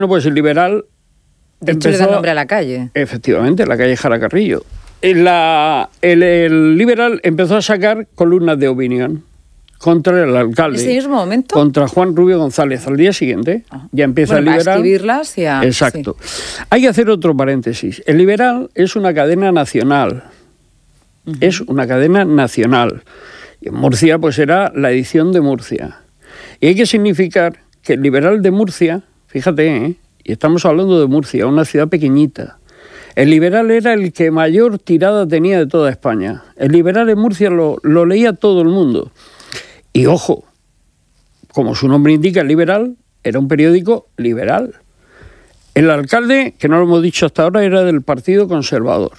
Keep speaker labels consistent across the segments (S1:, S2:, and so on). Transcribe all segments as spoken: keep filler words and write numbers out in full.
S1: Bueno, pues el liberal...
S2: De hecho, empezó, le da nombre a la calle.
S1: Efectivamente, la calle Jara Carrillo. La, el, el liberal empezó a sacar columnas de opinión contra el alcalde.
S2: ¿En ese mismo momento?
S1: Contra Juan Rubio González. Al día siguiente ah. ya empieza
S2: bueno,
S1: el liberal.
S2: A escribirlas y a...
S1: Exacto.
S2: Sí.
S1: Hay que hacer otro paréntesis. El liberal es una cadena nacional. Uh-huh. Es una cadena nacional. Y en Murcia, pues era la edición de Murcia. Y hay que significar que el liberal de Murcia, fíjate, ¿eh? y estamos hablando de Murcia, una ciudad pequeñita. El liberal era el que mayor tirada tenía de toda España. El liberal en Murcia lo, lo leía todo el mundo. Y ojo, como su nombre indica, el liberal era un periódico liberal. El alcalde, que no lo hemos dicho hasta ahora, era del Partido Conservador.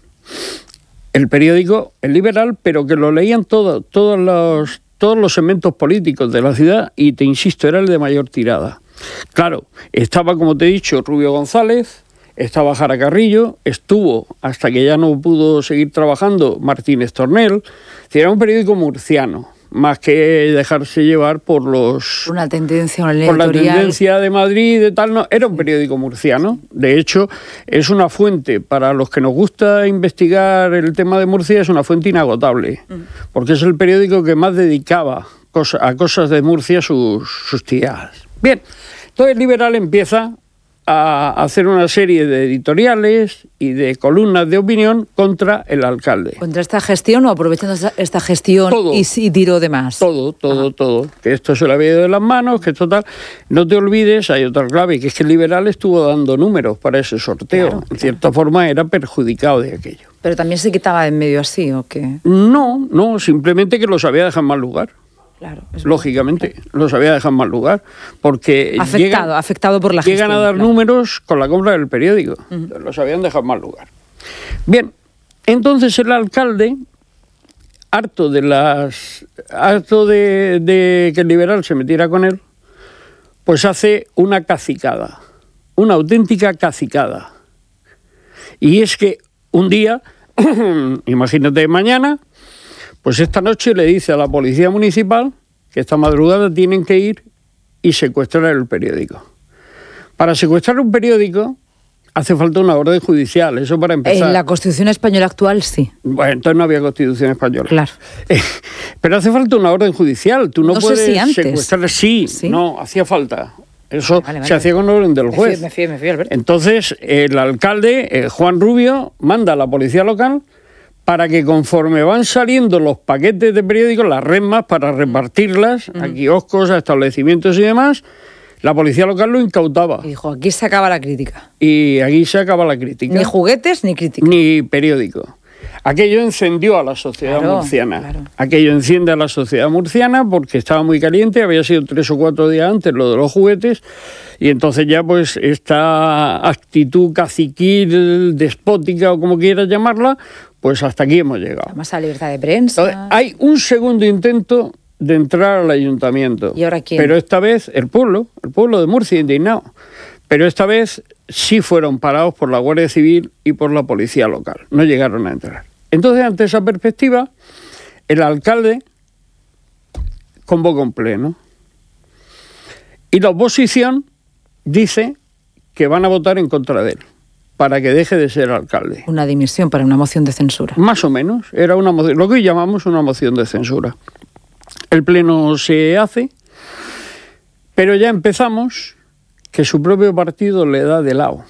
S1: El periódico, el liberal, pero que lo leían todo, todos los, todos los segmentos políticos de la ciudad y, te insisto, era el de mayor tirada. Claro, estaba, como te he dicho, Rubio González, estaba Jara Carrillo, estuvo, hasta que ya no pudo seguir trabajando, Martínez Tornel. Era un periódico murciano, más que dejarse llevar por los...
S2: Una tendencia, una
S1: por la tendencia de Madrid, de tal, no, era un periódico murciano. De hecho, es una fuente, para los que nos gusta investigar el tema de Murcia, es una fuente inagotable, mm. porque es el periódico que más dedicaba cosa, a cosas de Murcia sus, sus tiradas. Bien, entonces el liberal empieza a hacer una serie de editoriales y de columnas de opinión contra el alcalde.
S2: ¿Contra esta gestión o aprovechando esta gestión todo, y, y tiró de más?
S1: Todo, todo,
S2: ah.
S1: todo. Que esto se le había ido de las manos, que esto tal. No te olvides, hay otra clave, que es que el liberal estuvo dando números para ese sorteo. Claro, en cierta claro. forma era perjudicado de aquello.
S2: ¿Pero también se quitaba de en medio así o qué?
S1: No, no, simplemente que lo sabía dejar en mal lugar.
S2: Claro,
S1: lógicamente,
S2: claro.
S1: lo sabía dejar en mal lugar, porque
S2: afectado,
S1: llegan,
S2: afectado por la
S1: llegan
S2: gestión,
S1: a dar
S2: claro.
S1: números con la compra del periódico, uh-huh. lo sabían dejar en mal lugar. Bien, entonces el alcalde, harto de las, harto de, de que el liberal se metiera con él, pues hace una cacicada, una auténtica cacicada. Y es que un día, imagínate mañana, pues esta noche le dice a la policía municipal que esta madrugada tienen que ir y secuestrar el periódico. Para secuestrar un periódico hace falta una orden judicial, eso para empezar.
S2: En la Constitución española actual sí.
S1: Bueno, entonces no había Constitución española.
S2: Claro.
S1: Eh, pero hace falta una orden judicial, tú no,
S2: no
S1: puedes
S2: sé si antes.
S1: secuestrar. Sí, ¿Sí? no, hacía falta. Eso vale, vale. se hacía con orden del juez.
S2: Me fío, me fío, Alberto.
S1: Entonces el alcalde, eh, Juan Rubio, manda a la policía local para que conforme van saliendo los paquetes de periódicos, las resmas, para repartirlas uh-huh. a kioscos, a establecimientos y demás, la policía local lo incautaba.
S2: Y dijo, aquí se acaba la crítica.
S1: Y aquí se acaba la crítica.
S2: Ni juguetes ni crítica.
S1: Ni periódico. Aquello encendió a la sociedad claro, murciana. Claro. Aquello enciende a la sociedad murciana porque estaba muy caliente, había sido tres o cuatro días antes lo de los juguetes, y entonces ya pues esta actitud caciquil, despótica o como quieras llamarla, pues hasta aquí hemos llegado.
S2: Más a libertad de prensa.
S1: Entonces, hay un segundo intento de entrar al ayuntamiento.
S2: ¿Y ahora quién?
S1: Pero esta vez el pueblo, el pueblo de Murcia indignado. Pero esta vez sí fueron parados por la Guardia Civil y por la policía local. No llegaron a entrar. Entonces, ante esa perspectiva, el alcalde convoca un pleno. Y la oposición dice que van a votar en contra de él, para que deje de ser alcalde.
S2: Una dimisión para una moción de censura.
S1: Más o menos, era una moción, lo que hoy llamamos una moción de censura. El pleno se hace, pero ya empezamos que su propio partido le da de lado.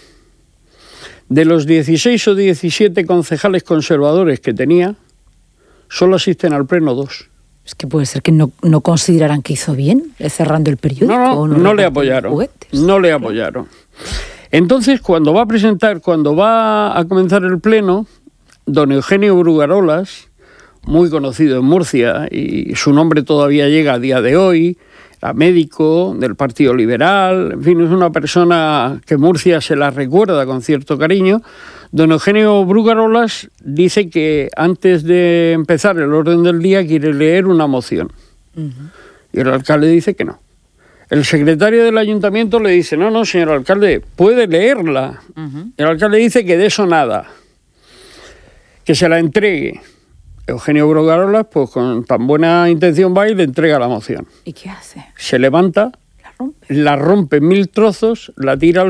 S1: De los dieciséis o diecisiete concejales conservadores que tenía, solo asisten al pleno dos.
S2: Es que puede ser que no, no consideraran que hizo bien cerrando el periódico.
S1: No, no,
S2: o
S1: no, no le apoyaron.
S2: Juguetes.
S1: No le apoyaron. Entonces, cuando va a presentar, cuando va a comenzar el pleno, don Eugenio Brugarolas, muy conocido en Murcia, y su nombre todavía llega a día de hoy, era médico del Partido Liberal, en fin, es una persona que Murcia se la recuerda con cierto cariño. Don Eugenio Brugarolas dice que antes de empezar el orden del día quiere leer una moción. Uh-huh. Y el alcalde dice que no. El secretario del ayuntamiento le dice, no, no, señor alcalde, puede leerla. Uh-huh. El alcalde dice que de eso nada, que se la entregue. Eugenio Brugarolas, pues con tan buena intención va y le entrega la moción.
S2: ¿Y qué hace?
S1: Se levanta, claro.
S2: rompe.
S1: la rompe en mil trozos, la tira al